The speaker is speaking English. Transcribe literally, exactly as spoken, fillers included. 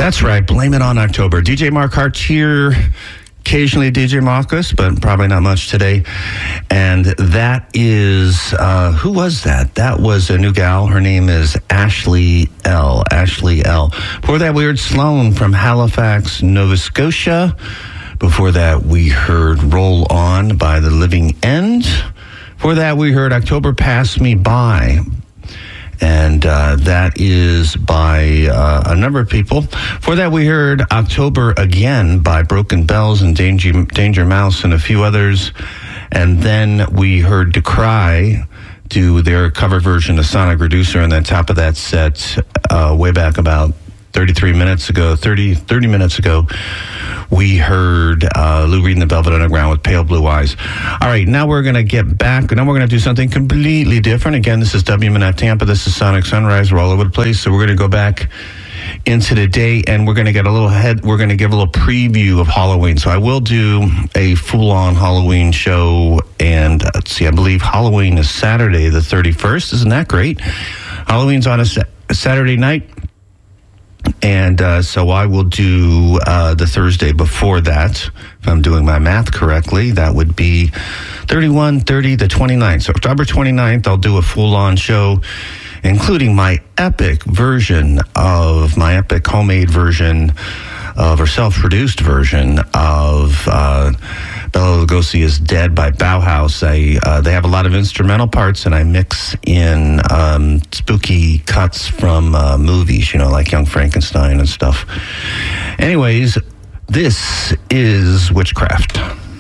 That's right. Blame it on October. D J Mark Hart here. Occasionally D J Marcus, but probably not much today. And that is, uh, who was that? That was a new gal. Her name is Ashley L. Ashley L. Before that, we heard Sloan from Halifax, Nova Scotia. Before that, we heard Roll On by The Living End. Before that, we heard October Pass Me By. And uh, that is by uh, a number of people. For that, we heard October Again by Broken Bells and Danger, Danger Mouse and a few others. And then we heard Decry do their cover version of Sonic Reducer. And then top of that set, uh, way back about thirty-three minutes ago, thirty, thirty minutes ago, we heard uh, Lou Reed and the Velvet Underground with Pale Blue Eyes. All right, now we're going to get back. Now we're going to do something completely different. Again, this is W M N F Tampa. This is Sonic Sunrise. We're all over the place. So we're going to go back into the day, and we're going to get a little head. We're going to give a little preview of Halloween. So I will do a full-on Halloween show. And uh, let's see, I believe Halloween is Saturday the thirty-first. Isn't that great? Halloween's on a, sa- a Saturday night. And uh, so I will do uh, the Thursday before that, if I'm doing my math correctly. That would be thirty-one, thirty, the twenty-ninth. So October twenty-ninth, I'll do a full-on show, including my epic version of, my epic homemade version of, or self-produced version of uh, Bela Lugosi is Dead by Bauhaus. I, uh, they have a lot of instrumental parts, and I mix in um, spooky cuts from uh, movies, you know, like Young Frankenstein and stuff. Anyways, this is Witchcraft.